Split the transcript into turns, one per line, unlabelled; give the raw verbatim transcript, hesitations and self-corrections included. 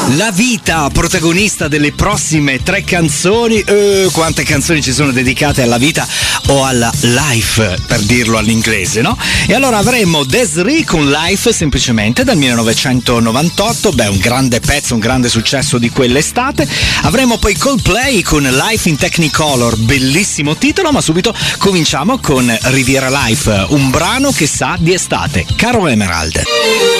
La vita, protagonista delle prossime tre canzoni. Eh, quante canzoni ci sono dedicate alla vita o alla life, per dirlo all'inglese, no? E allora avremo Des'ree con Life, semplicemente dal millenovecentonovantotto, beh, un grande pezzo, un grande successo di quell'estate. Avremo poi Coldplay con Life in Technicolor, bellissimo titolo, ma subito cominciamo con Riviera Life, un brano che sa di estate. Caro Emerald.